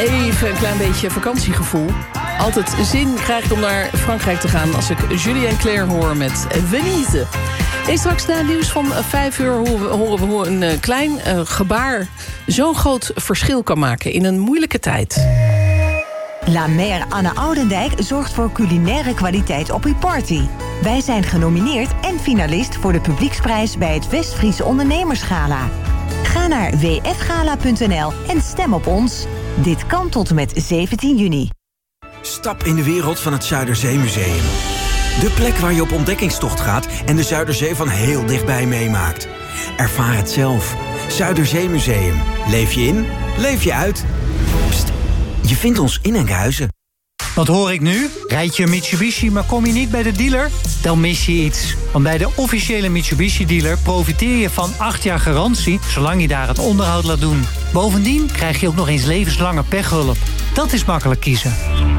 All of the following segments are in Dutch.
Even een klein beetje vakantiegevoel. Altijd zin krijg ik om naar Frankrijk te gaan als ik Julie en Claire hoor met Venise. En straks na het nieuws van 5 uur horen we hoe een klein gebaar zo'n groot verschil kan maken in een moeilijke tijd. La Mer Anne Oudendijk zorgt voor culinaire kwaliteit op uw party. Wij zijn genomineerd en finalist voor de publieksprijs bij het Westfriese Ondernemersgala. Ga naar wfgala.nl en stem op ons. Dit kan tot en met 17 juni. Stap in de wereld van het Zuiderzeemuseum. De plek waar je op ontdekkingstocht gaat en de Zuiderzee van heel dichtbij meemaakt. Ervaar het zelf. Zuiderzeemuseum. Leef je in, leef je uit. Pst, je vindt ons in Enkhuizen. Wat hoor ik nu? Rijd je een Mitsubishi, maar kom je niet bij de dealer? Dan mis je iets. Want bij de officiële Mitsubishi-dealer profiteer je van 8 jaar garantie, zolang je daar het onderhoud laat doen. Bovendien krijg je ook nog eens levenslange pechhulp. Dat is makkelijk kiezen.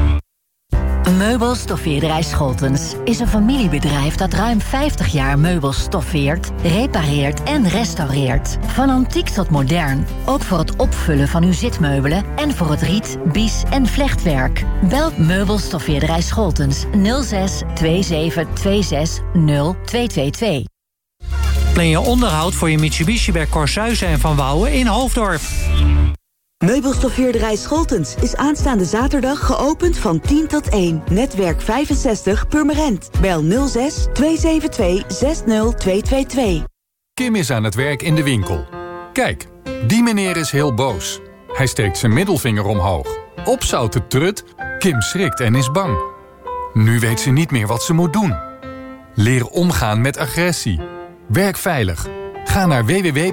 Meubelstoffeerderij Scholtens is een familiebedrijf dat ruim 50 jaar meubels stoffeert, repareert en restaureert. Van antiek tot modern, ook voor het opvullen van uw zitmeubelen en voor het riet, bies en vlechtwerk. Bel Meubelstoffeerderij Scholtens 06 27 26 0222. Plan je onderhoud voor je Mitsubishi bij Corsuizen en Van Wouwen in Hoofddorp. Meubelstoffeerderij Scholtens is aanstaande zaterdag geopend van 10 tot 1. Netwerk 65 Purmerend. Bel 06 272 60222. Kim is aan het werk in de winkel. Kijk, die meneer is heel boos. Hij steekt zijn middelvinger omhoog. Opzouten trut. Kim schrikt en is bang. Nu weet ze niet meer wat ze moet doen. Leer omgaan met agressie. Werk veilig. Ga naar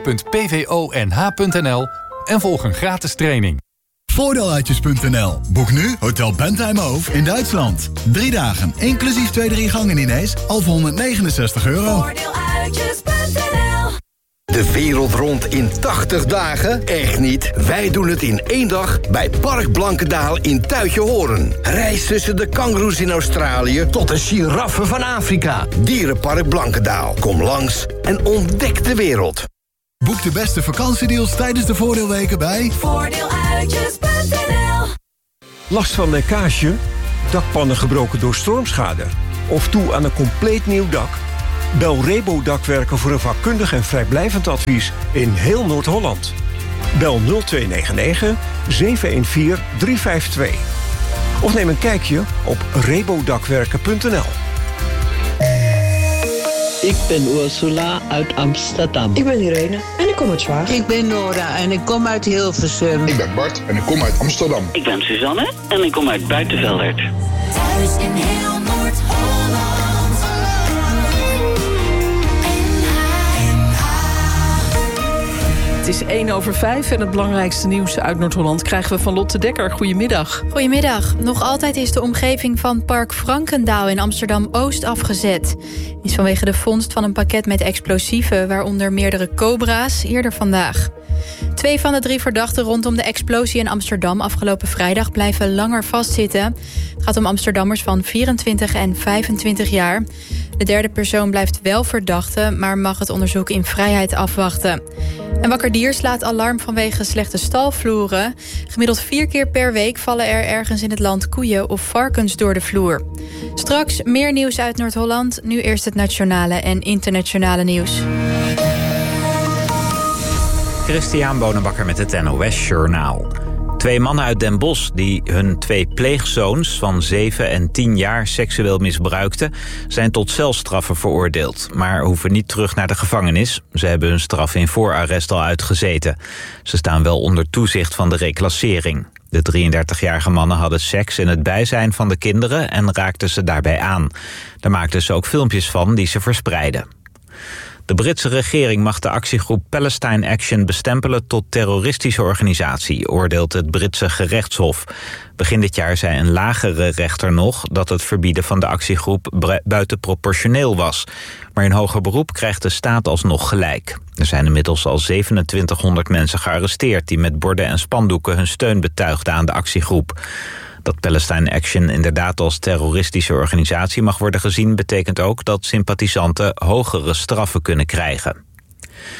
www.pvonh.nl en volg een gratis training. Voordeeluitjes.nl. Boek nu Hotel Bentheimhof in Duitsland. 3 dagen, inclusief 2-3 gangen-diners, al voor €169. Voordeeluitjes.nl. De wereld rond in 80 dagen? Echt niet. Wij doen het in 1 dag bij Park Blankendaal in Tuitjehoren. Reis tussen de kangoeroes in Australië tot de giraffen van Afrika. Dierenpark Blankendaal. Kom langs en ontdek de wereld. Boek de beste vakantiedeals tijdens de voordeelweken bij Voordeeluitjes.nl. Last van lekkage? Dakpannen gebroken door stormschade? Of toe aan een compleet nieuw dak? Bel Rebo Dakwerken voor een vakkundig en vrijblijvend advies in heel Noord-Holland. Bel 0299 714 352. Of neem een kijkje op rebodakwerken.nl. Ik ben Ursula uit Amsterdam. Ik ben Irene en ik kom uit Zwaag. Ik ben Nora en ik kom uit Hilversum. Ik ben Bart en ik kom uit Amsterdam. Ik ben Suzanne en ik kom uit Buitenveldert. Thuis in heel Noord-Holland. Het is 1:05 en het belangrijkste nieuws uit Noord-Holland krijgen we van Lotte Dekker. Goedemiddag. Goedemiddag. Nog altijd is de omgeving van Park Frankendaal in Amsterdam-Oost afgezet. Is vanwege de vondst van een pakket met explosieven, waaronder meerdere cobra's, eerder vandaag. 2 van de 3 verdachten rondom de explosie in Amsterdam afgelopen vrijdag blijven langer vastzitten. Het gaat om Amsterdammers van 24 en 25 jaar. De derde persoon blijft wel verdachte, maar mag het onderzoek in vrijheid afwachten. En Wakker Dier slaat alarm vanwege slechte stalvloeren. Gemiddeld 4 keer per week vallen er ergens in het land koeien of varkens door de vloer. Straks meer nieuws uit Noord-Holland. Nu eerst het nationale en internationale nieuws. Christian Bonenbakker met het NOS Journaal. 2 mannen uit Den Bosch die hun 2 pleegzoons van 7 en 10 jaar seksueel misbruikten, zijn tot celstraffen veroordeeld, maar hoeven niet terug naar de gevangenis. Ze hebben hun straf in voorarrest al uitgezeten. Ze staan wel onder toezicht van de reclassering. De 33-jarige mannen hadden seks in het bijzijn van de kinderen en raakten ze daarbij aan. Daar maakten ze ook filmpjes van die ze verspreidden. De Britse regering mag de actiegroep Palestine Action bestempelen tot terroristische organisatie, oordeelt het Britse gerechtshof. Begin dit jaar zei een lagere rechter nog dat het verbieden van de actiegroep buitenproportioneel was. Maar in hoger beroep krijgt de staat alsnog gelijk. Er zijn inmiddels al 2700 mensen gearresteerd die met borden en spandoeken hun steun betuigden aan de actiegroep. Dat Palestine Action inderdaad als terroristische organisatie mag worden gezien, betekent ook dat sympathisanten hogere straffen kunnen krijgen.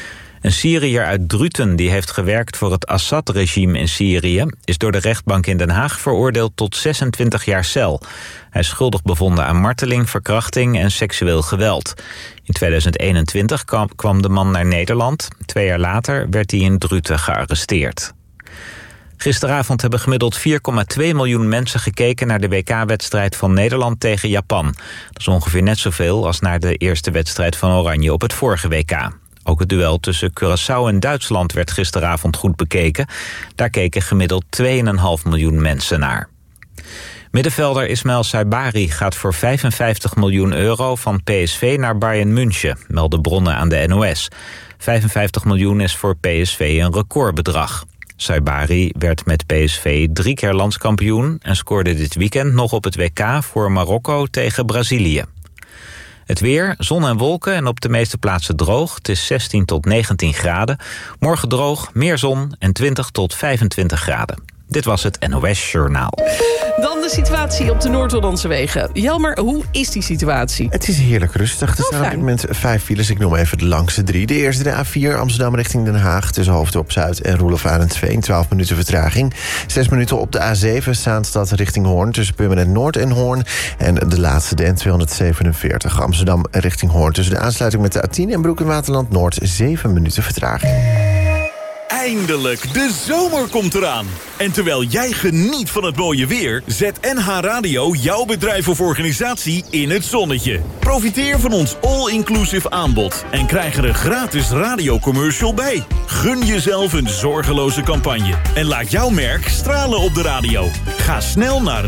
Een Syriër uit Druten die heeft gewerkt voor het Assad-regime in Syrië is door de rechtbank in Den Haag veroordeeld tot 26 jaar cel. Hij is schuldig bevonden aan marteling, verkrachting en seksueel geweld. In 2021 kwam de man naar Nederland. 2 jaar later werd hij in Druten gearresteerd. Gisteravond hebben gemiddeld 4,2 miljoen mensen gekeken naar de WK-wedstrijd van Nederland tegen Japan. Dat is ongeveer net zoveel als naar de eerste wedstrijd van Oranje op het vorige WK. Ook het duel tussen Curaçao en Duitsland werd gisteravond goed bekeken. Daar keken gemiddeld 2,5 miljoen mensen naar. Middenvelder Ismail Saibari gaat voor €55 miljoen van PSV naar Bayern München, melden bronnen aan de NOS. 55 miljoen is voor PSV een recordbedrag. Saibari werd met PSV 3 keer landskampioen en scoorde dit weekend nog op het WK voor Marokko tegen Brazilië. Het weer, zon en wolken en op de meeste plaatsen droog. Het is 16 tot 19 graden. Morgen droog, meer zon en 20 tot 25 graden. Dit was het NOS Journaal. Dan de situatie op de Noord-Hollandse wegen. Jelmer, hoe is die situatie? Het is heerlijk rustig. Er staan op dit moment 5 files. Ik noem even de langste 3. De eerste, de A4 Amsterdam richting Den Haag. Tussen Hoofddorp Zuid en Roelof Arendsveen. 12 minuten vertraging. 6 minuten op de A7 Zaanstad richting Hoorn. Tussen Purmerend Noord en Hoorn. En de laatste, de N247 Amsterdam richting Hoorn. Tussen de aansluiting met de A10 en Broek in Waterland Noord. 7 minuten vertraging. Eindelijk, de zomer komt eraan. En terwijl jij geniet van het mooie weer, zet NH Radio jouw bedrijf of organisatie in het zonnetje. Profiteer van ons all-inclusive aanbod en krijg er een gratis radiocommercial bij. Gun jezelf een zorgeloze campagne en laat jouw merk stralen op de radio. Ga snel naar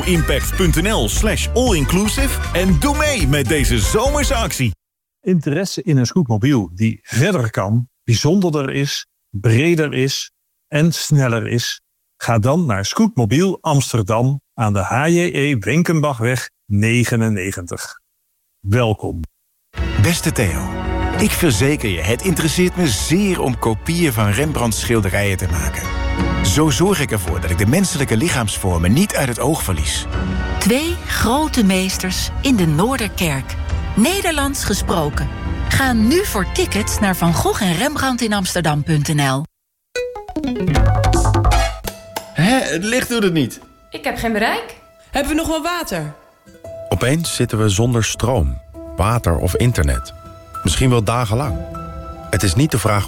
regioimpact.nl/allinclusive en doe mee met deze zomerse actie. Interesse in een scootmobiel die verder kan, bijzonderder is, breder is en sneller is? Ga dan naar Scootmobiel Amsterdam aan de HJE Wenkenbachweg 99. Welkom. Beste Theo, ik verzeker je, het interesseert me zeer om kopieën van Rembrandts schilderijen te maken. Zo zorg ik ervoor dat ik de menselijke lichaamsvormen niet uit het oog verlies. 2 grote meesters in de Noorderkerk. Nederlands gesproken. Ga nu voor tickets naar Van Gogh en Rembrandt in Amsterdam.nl. Het licht doet het niet. Ik heb geen bereik. Hebben we nog wel water? Opeens zitten we zonder stroom, water of internet. Misschien wel dagenlang. Het is niet de vraag